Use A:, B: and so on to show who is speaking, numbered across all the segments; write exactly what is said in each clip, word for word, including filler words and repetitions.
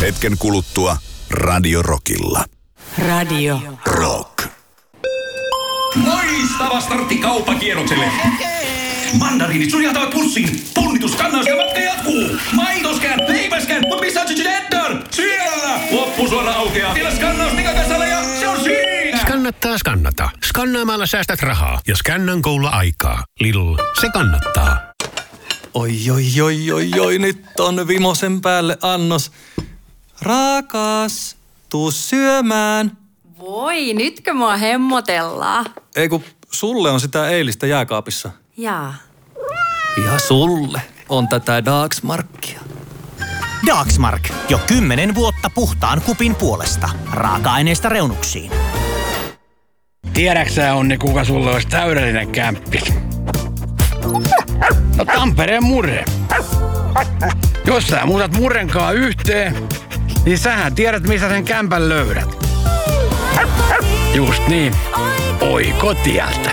A: Hetken kuluttua Radio Rockilla.
B: Radio
A: Rock.
C: Loistava startti kauppakierrokselle. Mandariinit suljataan pussiin. Punnitus kannas ja matka jatkuu. Maitoskään, leipäskään, mutta missä on Cheddar? Siellä! Loppusuora aukeaa. Siellä skannaus Nikakasalle ja se on siinä!
D: Skannattaa skannata. Skannaamalla säästät rahaa ja skännan koululla aikaa. Lidl, se kannattaa.
E: Oi, oi, oi, oi, oi, nyt on vimosen päälle annos. Rakas, tuu syömään.
F: Voi, nytkö mua hemmotellaan?
E: Ei kun sulle on sitä eilistä jääkaapissa.
F: Jaa.
E: Ja sulle on tätä Dagsmarkia.
G: Dagsmark. Jo kymmenen vuotta puhtaan kupin puolesta. Raaka-aineista reunuksiin.
H: Tiedäksä, Onni, kuka sulle olisi täydellinen kämppis? No Tampereen Murre. Jos sä muutat Murrenkaan yhteen, niin sähän tiedät, missä sen kämpän löydät. Just niin. Oikotieltä.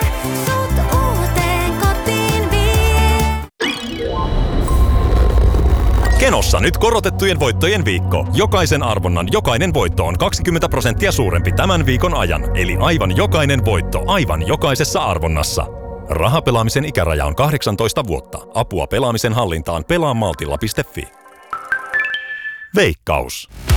I: Kenossa nyt korotettujen voittojen viikko. Jokaisen arvonnan jokainen voitto on kaksikymmentä prosenttia suurempi tämän viikon ajan. Eli aivan jokainen voitto aivan jokaisessa arvonnassa. Rahapelaamisen ikäraja on kahdeksantoista vuotta. Apua pelaamisen hallintaan pelaamaltilla piste fi. Veikkaus.